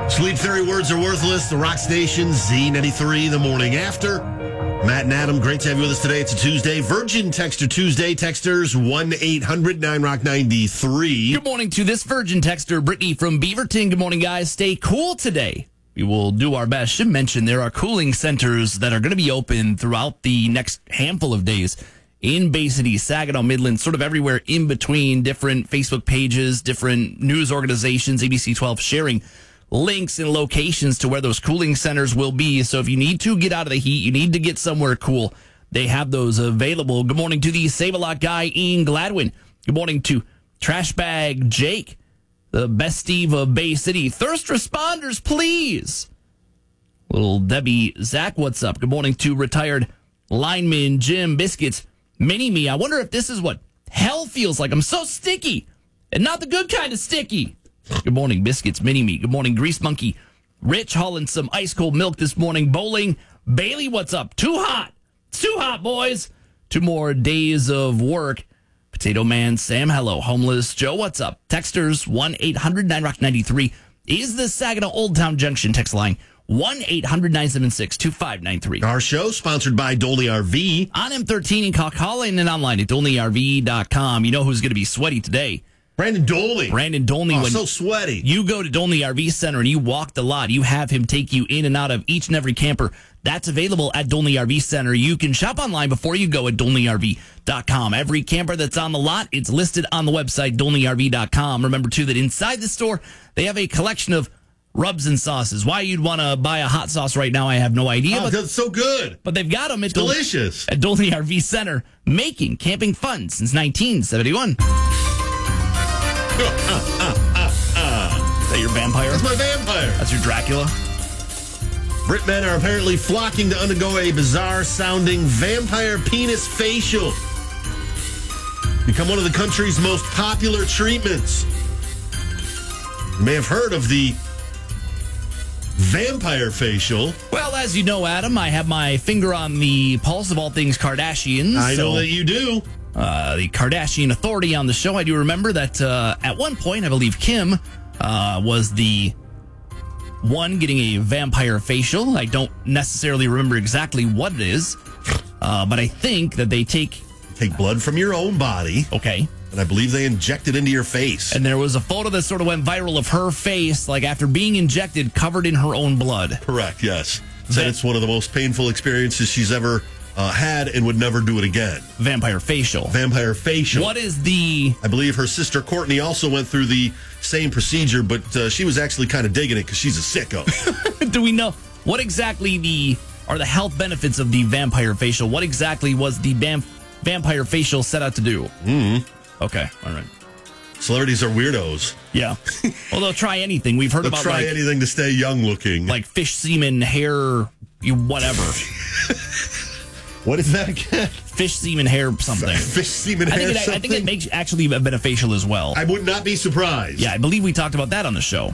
Sleep Theory words are worthless. The Rock Station, Z93, the morning after. Matt and Adam, great to have you with us today. It's a Tuesday. Virgin Texter Tuesday. Texters 1-800-9ROCK-93. Good morning to this Virgin Texter, Brittany from Beaverton. Good morning, guys. Stay cool today. We will do our best. Should mention there are cooling centers that are going to be open throughout the next handful of days in Bay City, Saginaw, Midland, sort of everywhere in between, different Facebook pages, different news organizations, ABC 12 sharing links and locations to where those cooling centers will be. So if you need to get out of the heat, you need to get somewhere cool, they have those available. Good morning to the Save-A-Lot guy in Gladwin. Good morning to Trash Bag Jake, the best Steve of Bay City. Thirst responders, please. Little Debbie Zach, what's up? Good morning to retired lineman Jim Biscuits. Mini-Me, I wonder if this is what hell feels like. I'm so sticky, and not the good kind of sticky. Good morning, Biscuits, Mini-Me. Good morning, Grease Monkey. Rich hauling some ice-cold milk this morning. Bowling. Bailey, what's up? Too hot. It's too hot, boys. 2 more days of work. Potato Man Sam, hello. Homeless Joe, what's up? Texters, 1-800-9ROCK-93 is the Saginaw Old Town Junction text line. 1-800-976-2593. Our show sponsored by Dolney RV. On M13 in Colin and online at DolneyRV.com. You know who's going to be sweaty today? Brandon Dolney. Oh, so sweaty. You go to Dolney RV Center and you walk the lot. You have him take you in and out of each and every camper. That's available at Dolney RV Center. You can shop online before you go at DolneyRV.com. Every camper that's on the lot, it's listed on the website, DolneyRV.com. Remember, too, that inside the store, they have a collection of rubs and sauces. Why you'd want to buy a hot sauce right now, I have no idea. Oh, that's so good. But they've got them at delicious. At Dolney RV Center, making camping fun since 1971. Is that your vampire? That's my vampire. That's your Dracula? Brit men are apparently flocking to undergo a bizarre-sounding vampire penis facial. Become one of the country's most popular treatments. You may have heard of the vampire facial. Well, as you know, Adam, I have my finger on the pulse of all things Kardashians. I know that you do. The Kardashian authority on the show. I do remember that at one point, I believe Kim was the one getting a vampire facial. I don't necessarily remember exactly what it is, but I think that they take blood from your own body. Okay. And I believe they inject it into your face. And there was a photo that sort of went viral of her face, like after being injected, covered in her own blood. Correct, yes. Said it's one of the most painful experiences she's ever had and would never do it again. Vampire facial. Vampire facial. What is the... I believe her sister Courtney also went through the same procedure, but she was actually kind of digging it because she's a sicko. Do we know what exactly are the health benefits of the vampire facial? What exactly was the vampire facial set out to do? Mm-hmm. Okay, all right. Celebrities are weirdos. Yeah. Well, they'll try anything. We've heard they'll about try anything to stay young looking. Like fish semen, hair, whatever. What is that again? Fish semen, hair, something. Fish semen, hair, something? I think it makes actually a beneficial as well. I would not be surprised. Yeah, I believe we talked about that on the show.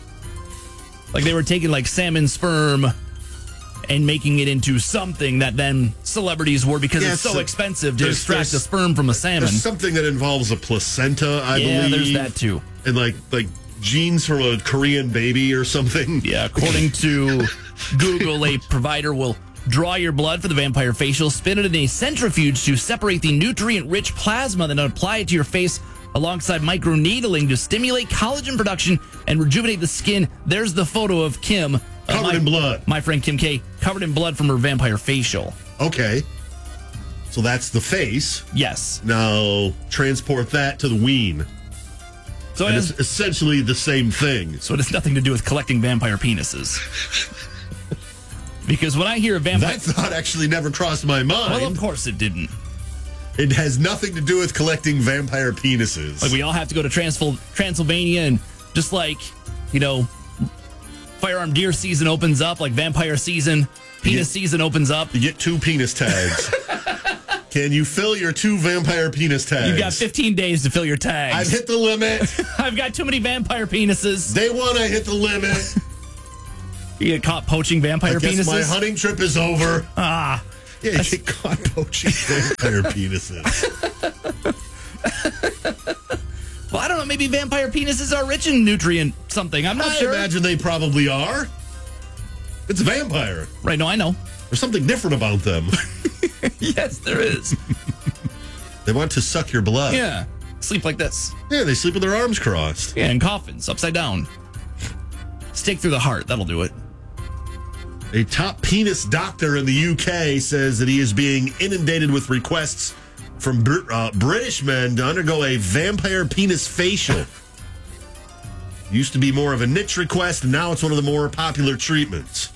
Like they were taking like salmon sperm and making it into something that then celebrities were because it's so expensive to extract the sperm from a salmon. There's something that involves a placenta, I believe. Yeah, there's that too. And like genes from a Korean baby or something. Yeah, according to Google, a provider will draw your blood for the vampire facial, spin it in a centrifuge to separate the nutrient-rich plasma, then apply it to your face alongside microneedling to stimulate collagen production and rejuvenate the skin. There's the photo of Kim. Covered in blood. My friend Kim K, covered in blood from her vampire facial. Okay. So that's the face. Yes. Now, transport that to the ween. So it's essentially the same thing. So it has nothing to do with collecting vampire penises. Because when I hear a vampire... That thought actually never crossed my mind. Well, of course it didn't. It has nothing to do with collecting vampire penises. Like we all have to go to Transylvania and just like, firearm deer season opens up, like vampire season, penis season opens up. You get 2 penis tags. Can you fill your 2 vampire penis tags? You've got 15 days to fill your tags. I've hit the limit. I've got too many vampire penises. Day 1, I hit the limit. You get caught poaching vampire penises? My hunting trip is over. Ah. Yeah, you get caught poaching vampire penises. Well, I don't know. Maybe vampire penises are rich in nutrient something. I'm not sure. I imagine they probably are. It's a vampire. Right, no, I know. There's something different about them. Yes, there is. They want to suck your blood. Yeah. Sleep like this. Yeah, they sleep with their arms crossed. Yeah, in coffins, upside down. Stake through the heart. That'll do it. A top penis doctor in the UK says that he is being inundated with requests from British men to undergo a vampire penis facial. Used to be more of a niche request, and now it's one of the more popular treatments.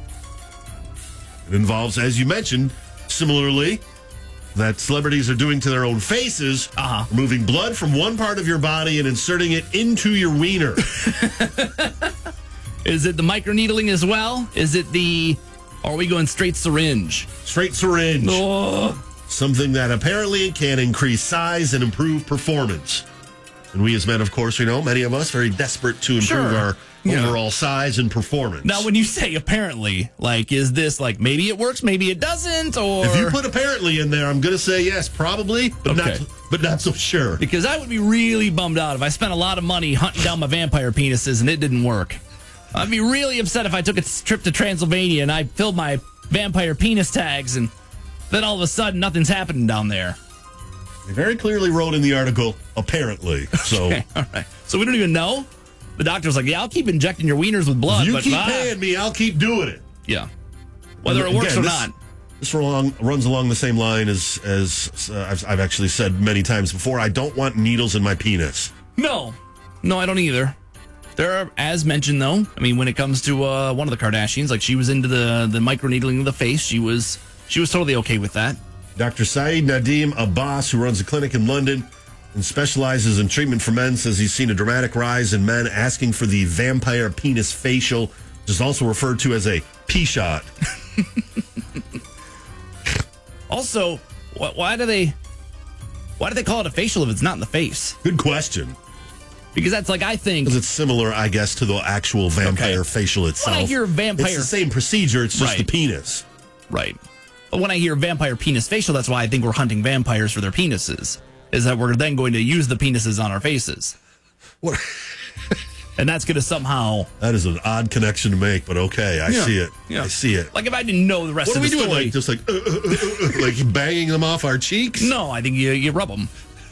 It involves, as you mentioned, similarly, that celebrities are doing to their own faces, removing blood from one part of your body and inserting it into your wiener. Is it the microneedling as well? Is it are we going straight syringe? Straight syringe. Oh. Something that apparently can increase size and improve performance. And we as men, of course, many of us very desperate to improve our overall size and performance. Now, when you say apparently, is this maybe it works, maybe it doesn't, or... If you put apparently in there, I'm going to say yes, probably, but not so sure. Because I would be really bummed out if I spent a lot of money hunting down my vampire penises and it didn't work. I'd be really upset if I took a trip to Transylvania and I filled my vampire penis tags and then all of a sudden nothing's happening down there. They very clearly wrote in the article, apparently. So, okay, all right. So we don't even know? The doctor's like, yeah, I'll keep injecting your wieners with blood. If you keep paying me, I'll keep doing it. Yeah. Whether it works or not. This runs along the same line as I've actually said many times before. I don't want needles in my penis. No, I don't either. There are, as mentioned, though, when it comes to one of the Kardashians, she was into the microneedling of the face. She was totally okay with that. Dr. Saeed Nadim Abbas, who runs a clinic in London and specializes in treatment for men, says he's seen a dramatic rise in men asking for the vampire penis facial, which is also referred to as a pee-shot. Also, why do they call it a facial if it's not in the face? Good question. Because that's I think... Because it's similar, I guess, to the actual vampire facial itself. When I hear vampire... It's the same procedure, it's just the penis. Right. But when I hear vampire penis facial, that's why I think we're hunting vampires for their penises. Is that we're then going to use the penises on our faces. What? And that's going to somehow... That is an odd connection to make, but okay, I see it. Yeah. I see it. If I didn't know the rest of the story... What are we doing? Just banging them off our cheeks? No, I think you rub them.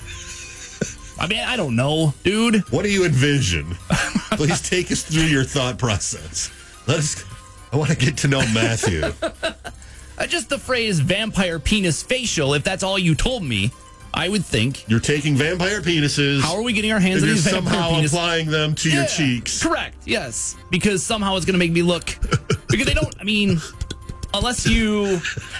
I don't know, dude. What do you envision? Please take us through your thought process. I want to get to know Matthew. Just the phrase vampire penis facial, if that's all you told me, I would think... You're taking vampire penises... How are we getting our hands on these vampire somehow penises? Applying them to your cheeks. Correct, yes. Because somehow it's going to make me look... Because they don't... Unless you...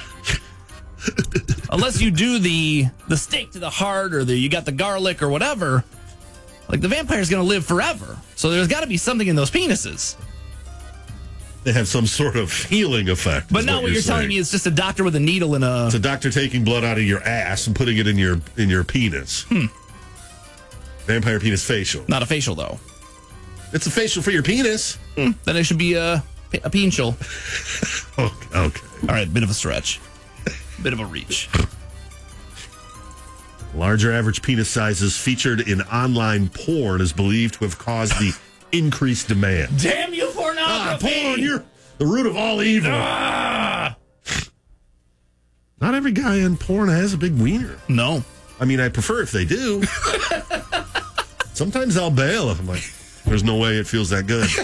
Unless you do the steak to the heart or you got the garlic or whatever, the vampire's going to live forever. So there's got to be something in those penises. They have some sort of healing effect. But now what you're telling me is just a doctor with a needle and a... It's a doctor taking blood out of your ass and putting it in your penis. Vampire penis facial. Not a facial, though. It's a facial for your penis. Then it should be a pencial. Okay. All right, bit of a stretch. Bit of a reach. Larger average penis sizes featured in online porn is believed to have caused the increased demand. Damn you, pornography! Porn, you're the root of all evil. Not every guy in porn has a big wiener. No. I prefer if they do. Sometimes I'll bail if I'm there's no way it feels that good.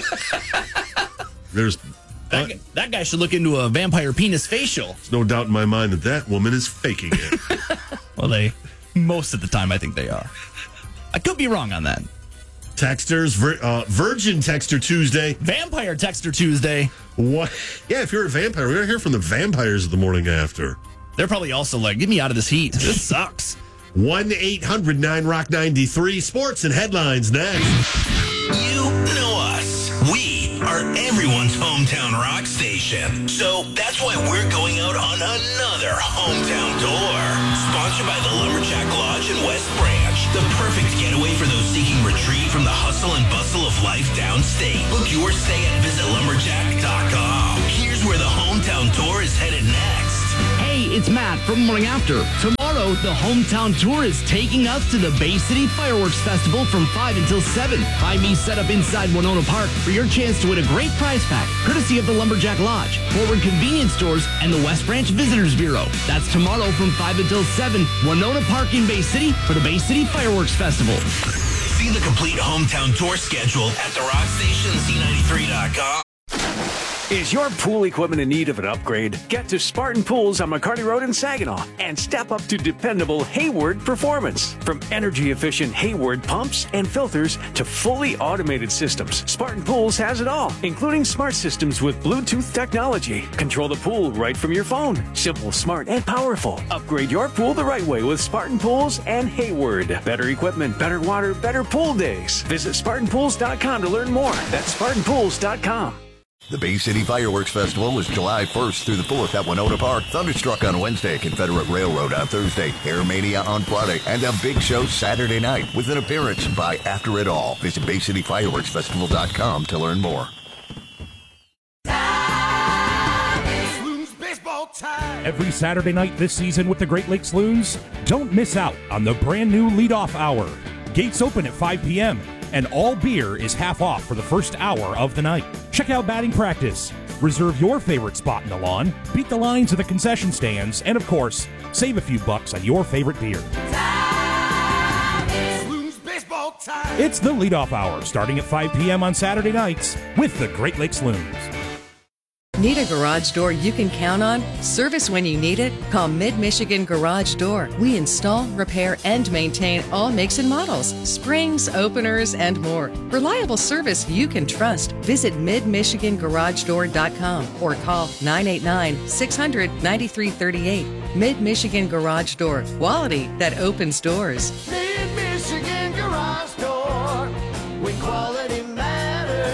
That guy should look into a vampire penis facial. There's no doubt in my mind that woman is faking it. Well, most of the time, I think they are. I could be wrong on that. Texters, Virgin Texter Tuesday. Vampire Texter Tuesday. What? Yeah, if you're a vampire, we're going to hear from the vampires the morning after. They're probably also get me out of this heat. This sucks. 1-800-9-ROCK-93. Sports and headlines next. You know us. We are everyone's hometown rock station. So that's why we're going out on another hometown tour. Sponsored by the Lumberjack Lodge in West Branch. The perfect getaway for those seeking retreat from the hustle and bustle of life downstate. Book your stay at visitlumberjack.com. Here's where the hometown tour is headed next. Hey, it's Matt from Morning After. Tomorrow, the Hometown Tour is taking us to the Bay City Fireworks Festival from 5 until 7. Find me set up inside Winona Park for your chance to win a great prize pack, courtesy of the Lumberjack Lodge, Forward Convenience Stores, and the West Branch Visitors Bureau. That's tomorrow from 5 until 7, Winona Park in Bay City for the Bay City Fireworks Festival. See the complete Hometown Tour schedule at therockstationc93.com. Is your pool equipment in need of an upgrade? Get to Spartan Pools on McCarty Road in Saginaw and step up to dependable Hayward performance. From energy-efficient Hayward pumps and filters to fully automated systems, Spartan Pools has it all, including smart systems with Bluetooth technology. Control the pool right from your phone. Simple, smart, and powerful. Upgrade your pool the right way with Spartan Pools and Hayward. Better equipment, better water, better pool days. Visit SpartanPools.com to learn more. That's SpartanPools.com. The Bay City Fireworks Festival is July 1st through the 4th at Winona Park. Thunderstruck on Wednesday, Confederate Railroad on Thursday, Air Mania on Friday, and a big show Saturday night with an appearance by After It All. Visit BayCityFireworksFestival.com to learn more. Every Saturday night this season with the Great Lakes Loons, don't miss out on the brand new leadoff hour. Gates open at 5 p.m. and all beer is half off for the first hour of the night. Check out batting practice, reserve your favorite spot in the lawn, beat the lines at the concession stands, and of course, save a few bucks on your favorite beer. It's the leadoff hour starting at 5 p.m. on Saturday nights with the Great Lakes Loons. Need a garage door you can count on? Service when you need it? Call Mid-Michigan Garage Door. We install, repair, and maintain all makes and models, springs, openers, and more. Reliable service you can trust. Visit midmichigangaragedoor.com or call 989-600-9338. Mid-Michigan Garage Door. Quality that opens doors. Mid-Michigan Garage Door. When quality matters.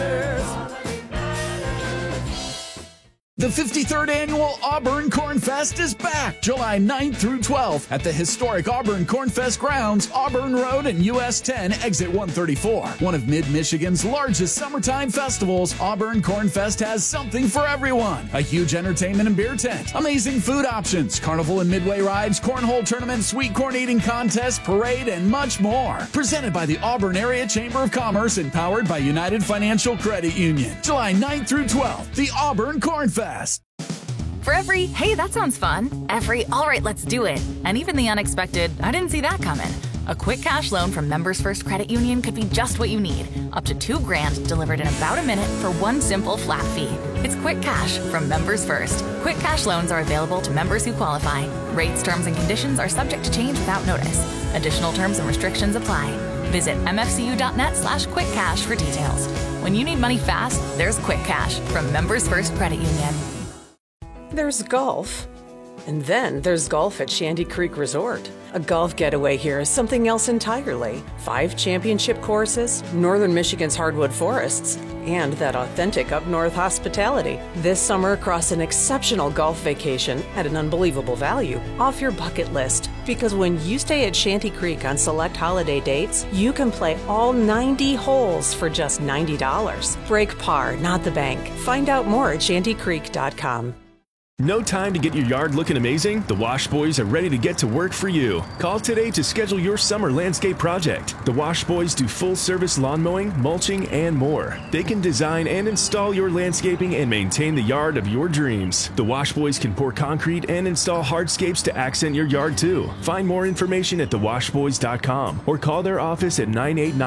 The 53rd Annual Auburn Corn Fest is back July 9th through 12th at the historic Auburn Corn Fest grounds, Auburn Road and US 10, exit 134. One of Mid-Michigan's largest summertime festivals, Auburn Corn Fest has something for everyone. A huge entertainment and beer tent, amazing food options, carnival and midway rides, cornhole tournament, sweet corn eating contest, parade, and much more. Presented by the Auburn Area Chamber of Commerce and powered by United Financial Credit Union. July 9th through 12th, the Auburn Corn Fest. For every, hey, that sounds fun, every, all right, let's do it, and even the unexpected, I didn't see that coming. A quick cash loan from Members First Credit Union could be just what you need. Up to $2,000 delivered in about a minute for one simple flat fee. It's Quick Cash from Members First. Quick cash loans are available to members who qualify. Rates, terms, and conditions are subject to change without notice. Additional terms and restrictions apply. Visit mfcu.net/quickcash for details. When you need money fast, there's Quick Cash from Members First Credit Union. There's golf, and then there's golf at Shanty Creek Resort. A golf getaway here is something else entirely. 5 championship courses, northern Michigan's hardwood forests, and that authentic up-north hospitality. This summer, across an exceptional golf vacation at an unbelievable value, off your bucket list. Because when you stay at Shanty Creek on select holiday dates, you can play all 90 holes for just $90. Break par, not the bank. Find out more at shantycreek.com. No time to get your yard looking amazing? The Wash Boys are ready to get to work for you. Call today to schedule your summer landscape project. The Wash Boys do full-service lawn mowing, mulching, and more. They can design and install your landscaping and maintain the yard of your dreams. The Wash Boys can pour concrete and install hardscapes to accent your yard too. Find more information at thewashboys.com or call their office at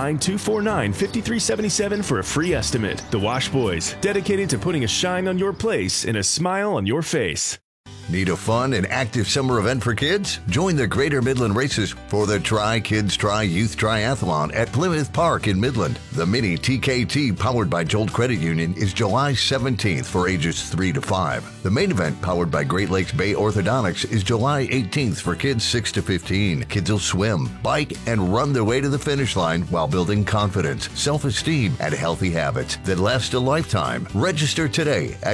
989-249-5377 for a free estimate. The Wash Boys, dedicated to putting a shine on your place and a smile on your face. Need a fun and active summer event for kids? Join the Greater Midland Races for the Try Kids Try Youth Triathlon at Plymouth Park in Midland. The mini TKT powered by Jolt Credit Union is July 17th for ages 3 to 5. The main event powered by Great Lakes Bay Orthodontics is July 18th for kids 6 to 15. Kids will swim, bike, and run their way to the finish line while building confidence, self-esteem, and healthy habits that last a lifetime. Register today at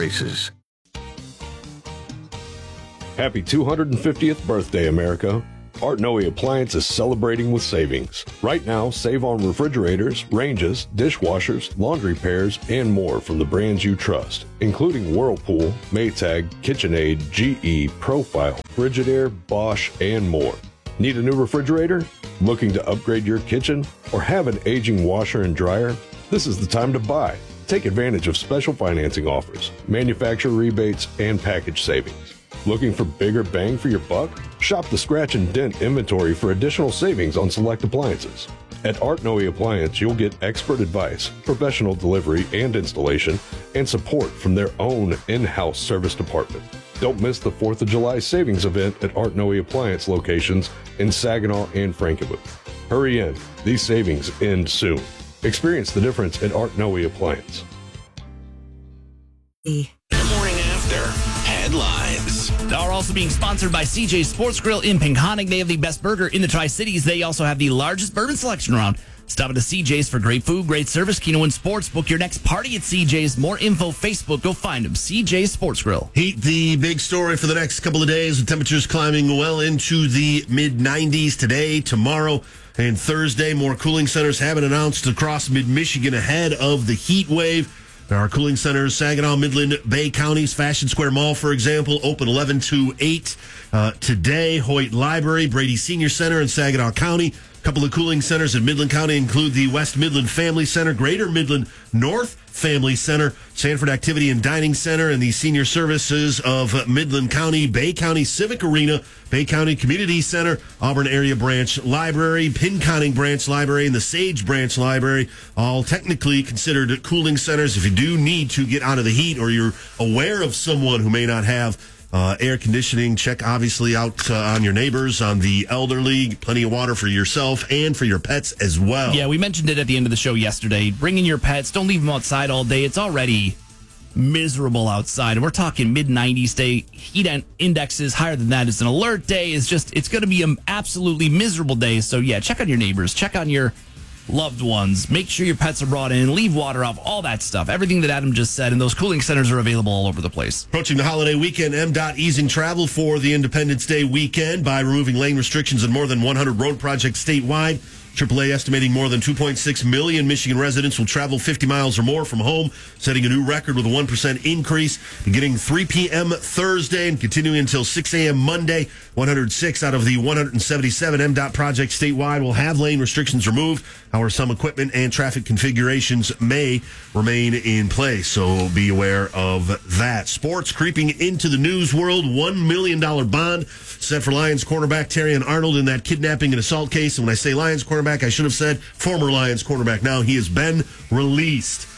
greatermidland.org/races. Happy 250th birthday, America. Art Noe Appliance is celebrating with savings. Right now, save on refrigerators, ranges, dishwashers, laundry pairs, and more from the brands you trust, including Whirlpool, Maytag, KitchenAid, GE, Profile, Frigidaire, Bosch, and more. Need a new refrigerator? Looking to upgrade your kitchen? Or have an aging washer and dryer? This is the time to buy. Take advantage of special financing offers, manufacturer rebates, and package savings. Looking for bigger bang for your buck? Shop the Scratch and Dent inventory for additional savings on select appliances. At Art Noe Appliance, you'll get expert advice, professional delivery and installation, and support from their own in-house service department. Don't miss the 4th of July savings event at Art Noe Appliance locations in Saginaw and Frankenmuth. Hurry in. These savings end soon. Experience the difference at Art Noe Appliance. The morning after headlines are also being sponsored by CJ's Sports Grill in Pinconning. They have the best burger in the Tri-Cities. They also have the largest bourbon selection around. Stop at a CJ's for great food, great service. Keno and Sports. Book your next party at CJ's. More info, Facebook. Go find them. CJ's Sports Grill. Heat, the big story for the next couple of days. The temperatures climbing well into the mid-90s today, tomorrow, and Thursday. More cooling centers have been announced across mid-Michigan ahead of the heat wave. There are cooling centers, Saginaw, Midland, Bay Counties, Fashion Square Mall, for example, open 11 to 8 today. Hoyt Library, Brady Senior Center in Saginaw County. A couple of cooling centers in Midland County include the West Midland Family Center, Greater Midland North Family Center, Sanford Activity and Dining Center, and the Senior Services of Midland County, Bay County Civic Arena, Bay County Community Center, Auburn Area Branch Library, Pinconning Branch Library, and the Sage Branch Library, all technically considered cooling centers. If you do need to get out of the heat or you're aware of someone who may not have air conditioning, check obviously out on your neighbors, on the elderly, plenty of water for yourself and for your pets as well. Yeah, we mentioned it at the end of the show yesterday. Bring in your pets. Don't leave them outside all day. It's already miserable outside. And we're talking mid-90s day. Heat indexes higher than that. It's an alert day. It's going to be an absolutely miserable day. So, yeah, check on your neighbors. Check on your loved ones. Make sure your pets are brought in. Leave water off. All that stuff. Everything that Adam just said. And those cooling centers are available all over the place. Approaching the holiday weekend, MDOT easing travel for the Independence Day weekend by removing lane restrictions in more than 100 road projects statewide. AAA estimating more than 2.6 million Michigan residents will travel 50 miles or more from home, setting a new record with a 1% increase. Beginning 3 p.m. Thursday and continuing until 6 a.m. Monday, 106 out of the 177 MDOT projects statewide will have lane restrictions removed. However, some equipment and traffic configurations may remain in place, so be aware of that. Sports creeping into the news world. $1 million bond set for Lions cornerback Terrion Arnold in that kidnapping and assault case. And when I say Lions cornerback, I should have said former Lions cornerback. Now he has been released.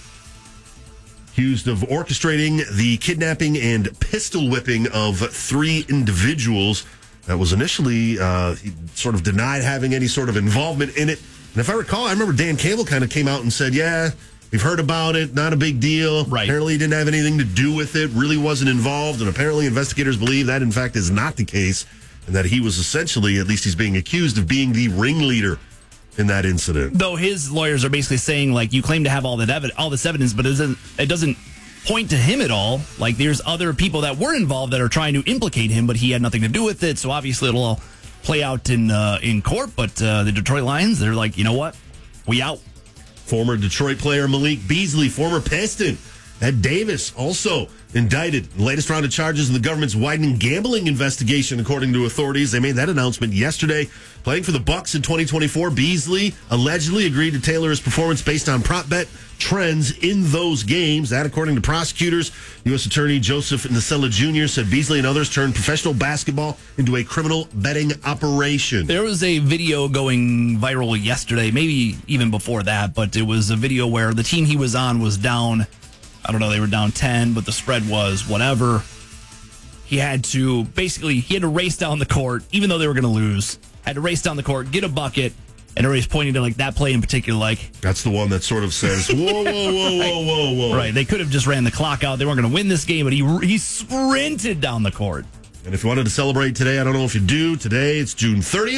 Accused of orchestrating the kidnapping and pistol whipping of 3 individuals. That was initially, he sort of denied having any sort of involvement in it. And if I recall, I remember Dan Campbell kind of came out and said, yeah, we've heard about it, not a big deal. Right. Apparently he didn't have anything to do with it, really wasn't involved. And apparently investigators believe that, in fact, is not the case. And that he was essentially, at least he's being accused of being the ringleader in that incident. Though his lawyers are basically saying, like, you claim to have all this evidence, but it doesn't point to him at all. Like, there's other people that were involved that are trying to implicate him, but he had nothing to do with it. So obviously it'll all play out in court. But the Detroit Lions, they're like, you know what? We out. Former Detroit player Malik Beasley, former Piston, Ed Davis, also indicted in the latest round of charges in the government's widening gambling investigation, according to authorities. They made that announcement yesterday. Playing for the Bucs in 2024, Beasley allegedly agreed to tailor his performance based on prop bet trends in those games. That, according to prosecutors, U.S. Attorney Joseph Nacella Jr. said Beasley and others turned professional basketball into a criminal betting operation. There was a video going viral yesterday, maybe even before that, but it was a video where the team he was on was down, I don't know, they were down 10, but the spread was whatever. He had to race down the court, even though they were going to lose. Had to race down the court, get a bucket, and everybody's pointing to, like, that play in particular, like... That's the one that sort of says, whoa, whoa, whoa, whoa, whoa, whoa. Right, they could have just ran the clock out. They weren't going to win this game, but he sprinted down the court. And if you wanted to celebrate today, I don't know if you do. Today, it's June 30th.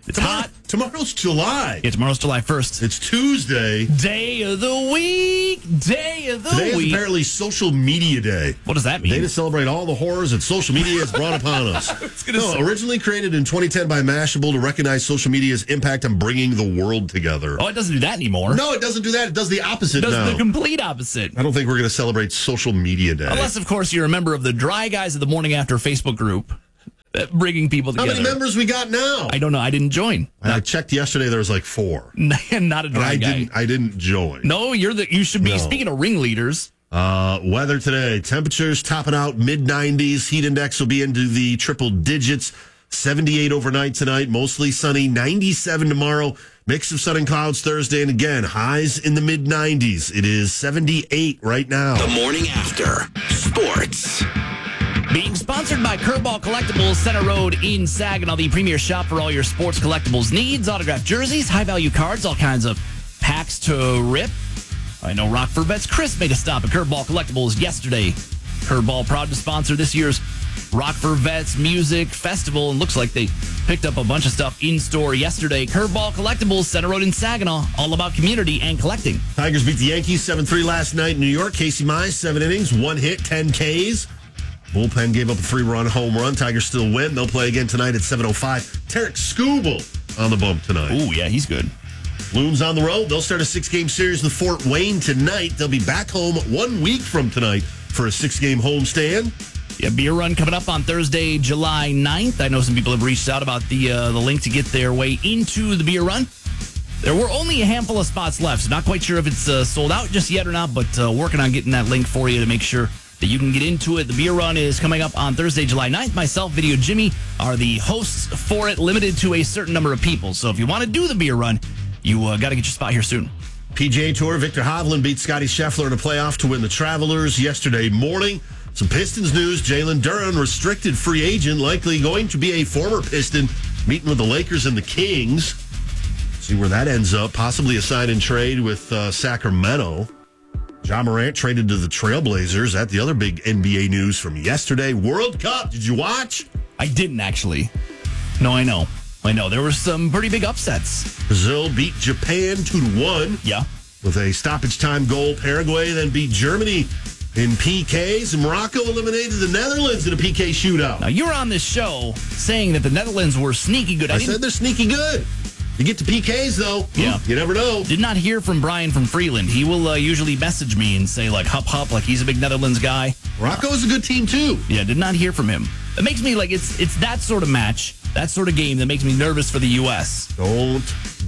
It's hot. Tomorrow's July. Yeah, tomorrow's July 1st. It's Tuesday. Day of the week. Day of the Today week. is apparently Social Media Day. What does that mean? Day to celebrate all the horrors that social media has brought upon us. Originally created in 2010 by Mashable to recognize social media's impact on bringing the world together. Oh, it doesn't do that anymore. No, it doesn't do that. It does the opposite now. It does the complete opposite. I don't think we're going to celebrate Social Media Day. Unless, of course, you're a member of the Dry Guys of the Morning After Facebook group. Bringing people together. How many members we got now? I don't know. I didn't join. I checked yesterday. There was like 4. Not a dry guy. I didn't join. No, you should be. No. Speaking of ringleaders. Weather today. Temperatures topping out mid-90s. Heat index will be into the triple digits. 78 overnight tonight. Mostly sunny. 97 tomorrow. Mix of sun and clouds Thursday. And again, highs in the mid-90s. It is 78 right now. The Morning After. Sports. Being sponsored by Curveball Collectibles, Center Road in Saginaw, the premier shop for all your sports collectibles needs, autographed jerseys, high-value cards, all kinds of packs to rip. I know Rockford Vets Chris made a stop at Curveball Collectibles yesterday. Curveball proud to sponsor this year's Rockford Vets Music Festival, and looks like they picked up a bunch of stuff in store yesterday. Curveball Collectibles, Center Road in Saginaw, all about community and collecting. Tigers beat the Yankees 7-3 last night in New York. Casey Mize, 7 innings, 1 hit, 10 Ks. Bullpen gave up a 3-run home run. Tigers still win. They'll play again tonight at 7:05. Tarek Skubal on the bump tonight. Oh, yeah, he's good. Loons on the road. They'll start a 6-game series with Fort Wayne tonight. They'll be back home 1 week from tonight for a 6-game homestand. Yeah, beer run coming up on Thursday, July 9th. I know some people have reached out about the link to get their way into the beer run. There were only a handful of spots left, so not quite sure if it's sold out just yet or not, but working on getting that link for you to make sure that you can get into it. The beer run is coming up on Thursday, July 9th. Myself, Video Jimmy, are the hosts for it, limited to a certain number of people. So if you want to do the beer run, you got to get your spot here soon. PGA Tour, Victor Hovland beat Scotty Scheffler in a playoff to win the Travelers yesterday morning. Some Pistons news. Jalen Duren, restricted free agent, likely going to be a former Piston, meeting with the Lakers and the Kings. See where that ends up. Possibly a sign and trade with Sacramento. Ja Morant traded to the Trailblazers. That the other big NBA news from yesterday. World Cup. Did you watch? I didn't, actually. No, I know. There were some pretty big upsets. Brazil beat Japan 2-1. Yeah. With a stoppage time goal. Paraguay then beat Germany in PKs. And Morocco eliminated the Netherlands in a PK shootout. Now, you were on this show saying that the Netherlands were sneaky good. I said they're sneaky good. You get to PKs, though. Yeah. You never know. Did not hear from Brian from Freeland. He will usually message me and say, like, hup, like he's a big Netherlands guy. Morocco is a good team, too. Yeah, did not hear from him. It makes me, like, it's that sort of match, that sort of game that makes me nervous for the U.S. Don't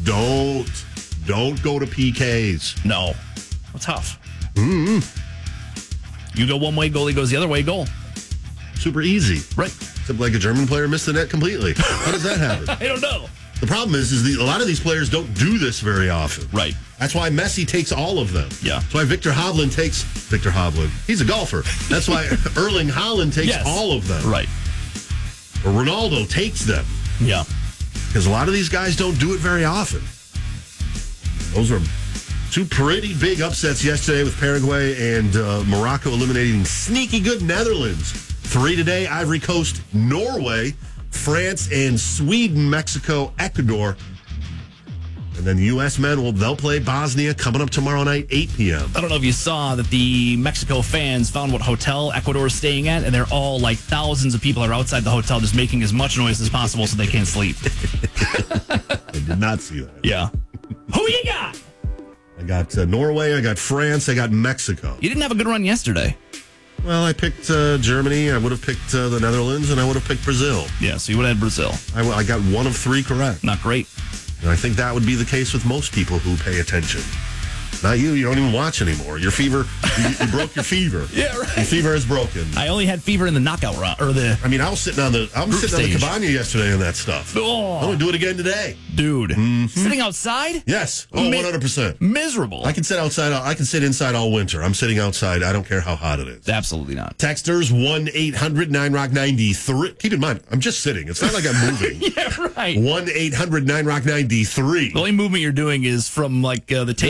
go to PKs. No. It's tough. Mm-hmm. You go one way, goalie goes the other way, goal. Super easy. Right. Except like a German player missed the net completely. How does that happen? I don't know. The problem is a lot of these players don't do this very often. Right. That's why Messi takes all of them. Yeah. That's why Victor Hovland. He's a golfer. That's why Erling Haaland takes all of them. Right. Or Ronaldo takes them. Yeah. Because a lot of these guys don't do it very often. Those are 2 pretty big upsets yesterday with Paraguay and Morocco eliminating sneaky good Netherlands. 3 today, Ivory Coast, Norway, France, and Sweden, Mexico, Ecuador. And then the U.S. men, they'll play Bosnia coming up tomorrow night, 8 p.m. I don't know if you saw that the Mexico fans found what hotel Ecuador is staying at, and they're all like thousands of people are outside the hotel just making as much noise as possible so they can't sleep. I did not see that. Yeah. Who you got? I got Norway, I got France, I got Mexico. You didn't have a good run yesterday. Well, I picked Germany, I would have picked the Netherlands, and I would have picked Brazil. Yeah, so you would have had Brazil. I got 1 of 3 correct. Not great. And I think that would be the case with most people who pay attention. Not you. You don't even watch anymore. Your fever, you broke your fever. Yeah, right. Your fever is broken. I only had fever in the knockout round, or the. I mean, I was sitting on the cabana yesterday on that stuff. Oh. I'm going to do it again today. Dude. Sitting outside? Yes. Oh, 100%. Miserable. I can sit outside. I can sit inside all winter. I'm sitting outside. I don't care how hot it is. Absolutely not. Texters 1-800-9ROCK-93. Keep in mind, I'm just sitting. It's not like I'm moving. Yeah, right. 1-800-9ROCK-93. The only movement you're doing is from like the table to this.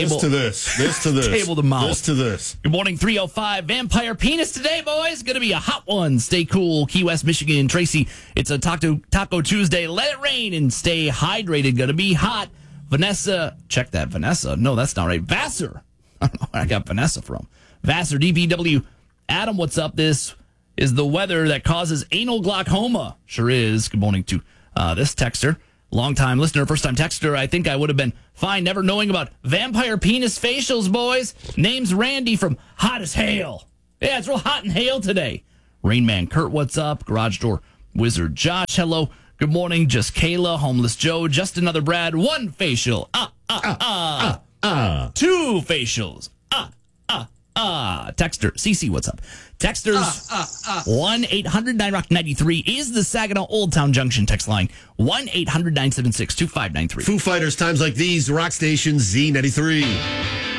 this. This to this. Table to mouth. This to this. Good morning, 305. Vampire Penis today, boys. Going to be a hot one. Stay cool. Key West, Michigan. Tracy, it's a Taco Tuesday. Let it rain and stay hydrated. Going to be hot. Vanessa, check that. Vanessa. No, that's not right. Vassar. I don't know where I got Vanessa from. Vassar, DPW. Adam, what's up? This is the weather that causes anal glaucoma. Sure is. Good morning to this texter. Long-time listener, first-time texter. I think I would have been fine never knowing about vampire penis facials, boys. Name's Randy from Hot as Hail. Yeah, it's real hot in Hail today. Rainman Kurt, what's up? Garage Door Wizard Josh, hello. Good morning. Just Kayla, Homeless Joe, just another Brad. One facial. Two facials. Texter, CC, what's up? Texters, 1-800-9ROCK-93 is the Saginaw Old Town Junction text line. 1-800-976-2593. Foo Fighters, times like these, Rock Station Z93.